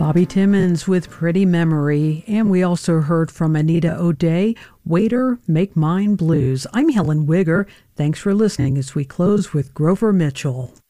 Bobby Timmons with Pretty Memory, and we also heard from Anita O'Day, Waiter, Make Mine Blues. I'm Helen Wigger. Thanks for listening as we close with Grover Mitchell.